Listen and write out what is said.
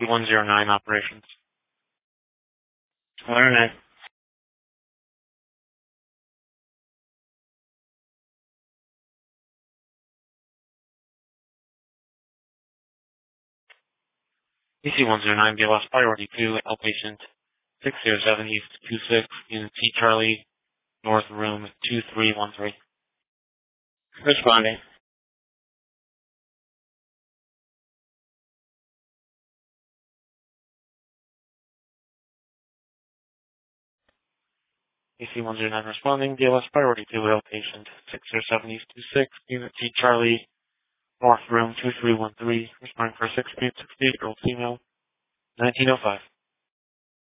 AC-109 operations. 109. AC-109, BLS priority 2, outpatient 607 East 26, Unit T Charlie, North Room 2313. Responding. AC-109 responding, BLS priority 2, outpatient 607 East 26, Unit T Charlie, North Room 2313, responding for a 68-year-old female, 1905.